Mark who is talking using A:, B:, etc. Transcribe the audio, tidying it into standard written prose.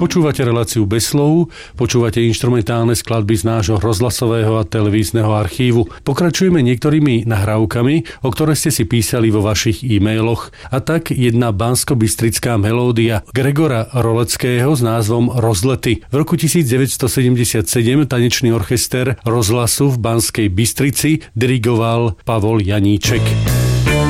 A: Počúvate reláciu Bez slov, počúvate inštrumentálne skladby z nášho rozhlasového a televízneho archívu. Pokračujeme niektorými nahrávkami, o ktoré ste si písali vo vašich e-mailoch. A tak jedna banskobystrická melódia Gregora Roleckého s názvom Rozlety. V roku 1977 tanečný orchester rozhlasu v Banskej Bystrici dirigoval Pavol Janíček.